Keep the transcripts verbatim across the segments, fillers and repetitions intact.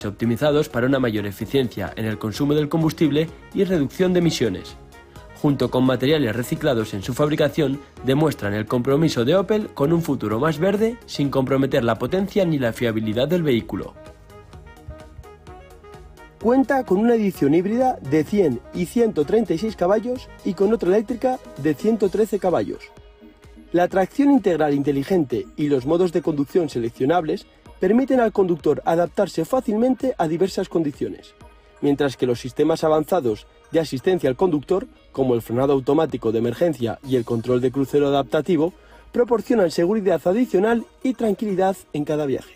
optimizados para una mayor eficiencia en el consumo del combustible y reducción de emisiones. Junto con materiales reciclados en su fabricación, demuestran el compromiso de Opel con un futuro más verde sin comprometer la potencia ni la fiabilidad del vehículo. Cuenta con una edición híbrida de cien y ciento treinta y seis caballos y con otra eléctrica de ciento trece caballos. La tracción integral inteligente y los modos de conducción seleccionables permiten al conductor adaptarse fácilmente a diversas condiciones, mientras que los sistemas avanzados de asistencia al conductor, como el frenado automático de emergencia y el control de crucero adaptativo, proporcionan seguridad adicional y tranquilidad en cada viaje.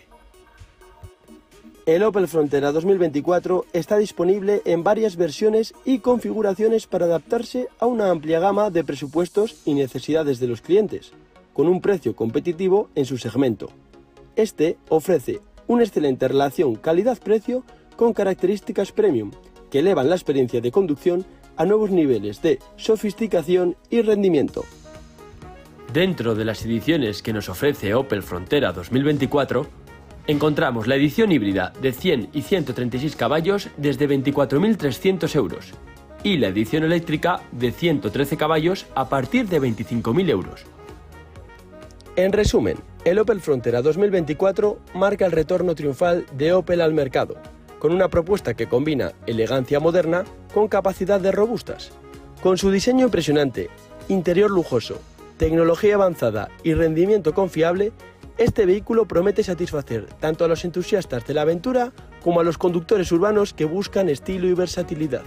El Opel Frontera dos mil veinticuatro está disponible en varias versiones y configuraciones para adaptarse a una amplia gama de presupuestos y necesidades de los clientes, con un precio competitivo en su segmento. Este ofrece una excelente relación calidad-precio con características premium que elevan la experiencia de conducción a nuevos niveles de sofisticación y rendimiento. Dentro de las ediciones que nos ofrece Opel Frontera dos mil veinticuatro, encontramos la edición híbrida de cien y ciento treinta y seis caballos desde veinticuatro mil trescientos euros y la edición eléctrica de ciento trece caballos a partir de veinticinco mil euros. En resumen, el Opel Frontera dos mil veinticuatro marca el retorno triunfal de Opel al mercado, con una propuesta que combina elegancia moderna con capacidades robustas. Con su diseño impresionante, interior lujoso, tecnología avanzada y rendimiento confiable, este vehículo promete satisfacer tanto a los entusiastas de la aventura como a los conductores urbanos que buscan estilo y versatilidad.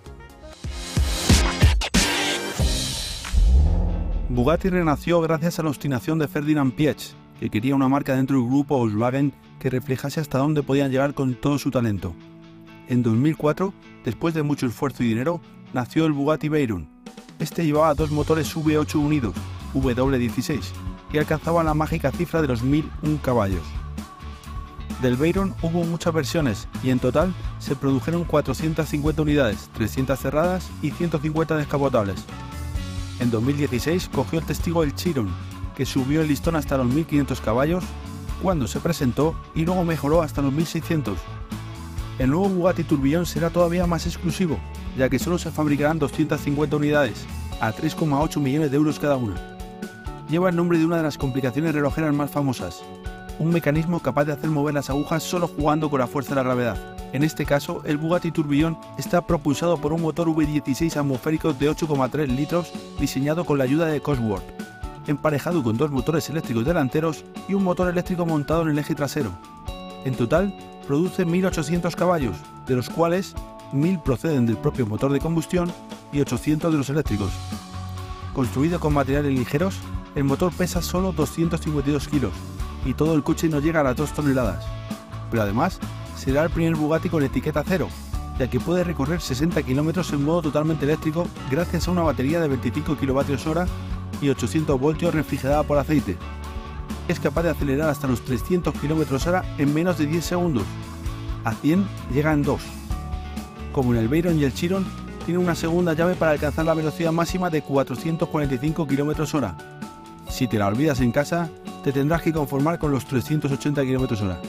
Bugatti renació gracias a la obstinación de Ferdinand Piëch, que quería una marca dentro del grupo Volkswagen que reflejase hasta dónde podían llegar con todo su talento. En dos mil cuatro, después de mucho esfuerzo y dinero, nació el Bugatti Veyron. Este llevaba dos motores V ocho unidos, W dieciséis, que alcanzaban la mágica cifra de los mil un caballos. Del Veyron hubo muchas versiones y en total se produjeron cuatrocientas cincuenta unidades, trescientas cerradas y ciento cincuenta descapotables. En dos mil dieciséis cogió el testigo el Chiron, que subió el listón hasta los mil quinientos caballos cuando se presentó y luego mejoró hasta los mil seiscientos. El nuevo Bugatti Tourbillon será todavía más exclusivo, ya que solo se fabricarán doscientas cincuenta unidades, a tres coma ocho millones de euros cada una. Lleva el nombre de una de las complicaciones relojeras más famosas, un mecanismo capaz de hacer mover las agujas solo jugando con la fuerza de la gravedad. En este caso, el Bugatti Tourbillon está propulsado por un motor V dieciséis atmosférico de ocho coma tres litros diseñado con la ayuda de Cosworth, emparejado con dos motores eléctricos delanteros y un motor eléctrico montado en el eje trasero. En total, produce mil ochocientos caballos, de los cuales mil proceden del propio motor de combustión y ochocientos de los eléctricos. Construido con materiales ligeros, el motor pesa solo doscientos cincuenta y dos kilos y todo el coche no llega a las dos toneladas. Pero además, será el primer Bugatti con etiqueta cero, ya que puede recorrer sesenta kilómetros en modo totalmente eléctrico gracias a una batería de veinticinco kilovatios hora y ochocientos voltios refrigerada por aceite. Es capaz de acelerar hasta los trescientos kilómetros hora en menos de diez segundos. A cien llega en dos. Como en el Veyron y el Chiron, tiene una segunda llave para alcanzar la velocidad máxima de cuatrocientos cuarenta y cinco kilómetros hora. Si te la olvidas en casa, te tendrás que conformar con los trescientos ochenta kilómetros hora.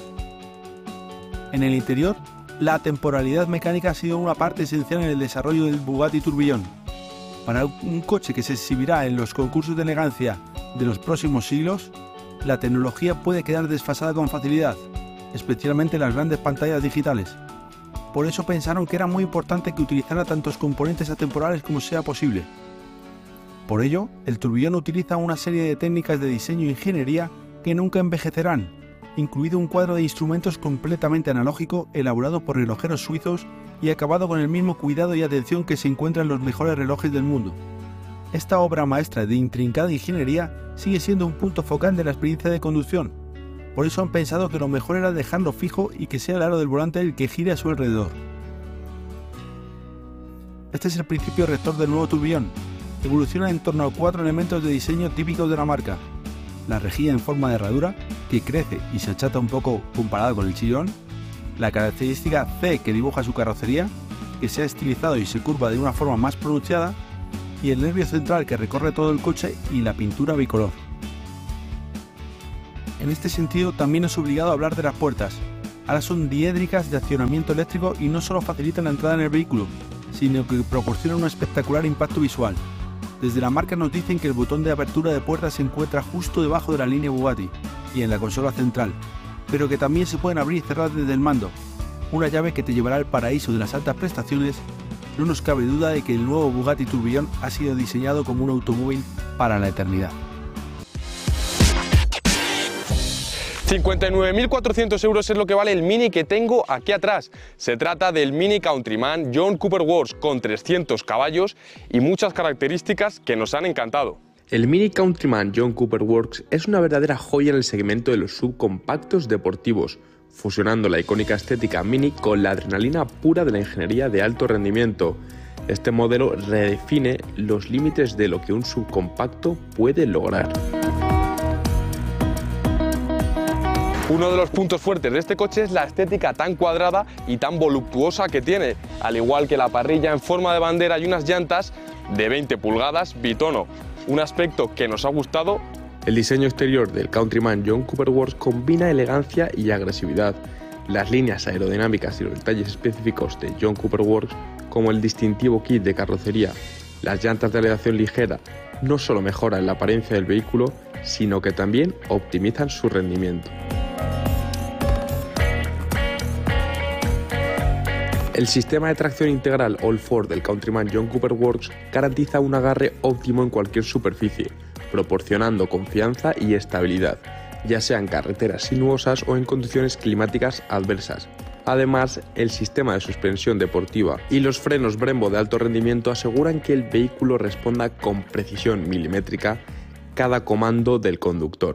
En el interior, la temporalidad mecánica ha sido una parte esencial en el desarrollo del Bugatti Tourbillon. Para un coche que se exhibirá en los concursos de elegancia de los próximos siglos, la tecnología puede quedar desfasada con facilidad, especialmente en las grandes pantallas digitales. Por eso pensaron que era muy importante que utilizara tantos componentes atemporales como sea posible. Por ello, el Tourbillon utiliza una serie de técnicas de diseño e ingeniería que nunca envejecerán, incluido un cuadro de instrumentos completamente analógico elaborado por relojeros suizos y acabado con el mismo cuidado y atención que se encuentra en los mejores relojes del mundo. Esta obra maestra de intrincada ingeniería sigue siendo un punto focal de la experiencia de conducción. Por eso han pensado que lo mejor era dejarlo fijo y que sea el aro del volante el que gire a su alrededor. Este es el principio rector del nuevo Tourbillon. Evoluciona en torno a cuatro elementos de diseño típicos de la marca: la rejilla en forma de herradura, que crece y se achata un poco comparada con el Chiron, la característica C que dibuja su carrocería, que se ha estilizado y se curva de una forma más pronunciada, y el nervio central que recorre todo el coche y la pintura bicolor. En este sentido también es obligado a hablar de las puertas, ahora son diédricas de accionamiento eléctrico y no solo facilitan la entrada en el vehículo, sino que proporcionan un espectacular impacto visual. Desde la marca nos dicen que el botón de apertura de puertas se encuentra justo debajo de la línea Bugatti y en la consola central, pero que también se pueden abrir y cerrar desde el mando. Una llave que te llevará al paraíso de las altas prestaciones. No nos cabe duda de que el nuevo Bugatti Tourbillon ha sido diseñado como un automóvil para la eternidad. cincuenta y nueve mil cuatrocientos euros es lo que vale el Mini que tengo aquí atrás. Se trata del Mini Countryman John Cooper Works con trescientos caballos y muchas características que nos han encantado. El Mini Countryman John Cooper Works es una verdadera joya en el segmento de los subcompactos deportivos, fusionando la icónica estética Mini con la adrenalina pura de la ingeniería de alto rendimiento. Este modelo redefine los límites de lo que un subcompacto puede lograr. Uno de los puntos fuertes de este coche es la estética tan cuadrada y tan voluptuosa que tiene, al igual que la parrilla en forma de bandera y unas llantas de veinte pulgadas bitono, un aspecto que nos ha gustado. El diseño exterior del Countryman John Cooper Works combina elegancia y agresividad. Las líneas aerodinámicas y los detalles específicos de John Cooper Works, como el distintivo kit de carrocería, las llantas de aleación ligera, no solo mejoran la apariencia del vehículo, sino que también optimizan su rendimiento. El sistema de tracción integral All-four del Countryman John Cooper Works garantiza un agarre óptimo en cualquier superficie, proporcionando confianza y estabilidad, ya sea en carreteras sinuosas o en condiciones climáticas adversas. Además, el sistema de suspensión deportiva y los frenos Brembo de alto rendimiento aseguran que el vehículo responda con precisión milimétrica cada comando del conductor.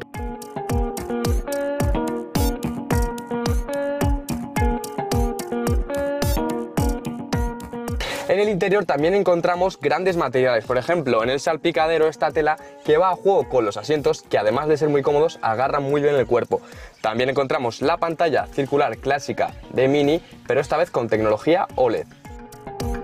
En el interior también encontramos grandes materiales, por ejemplo, en el salpicadero esta tela que va a juego con los asientos que además de ser muy cómodos agarran muy bien el cuerpo. También encontramos la pantalla circular clásica de Mini, pero esta vez con tecnología O L E D.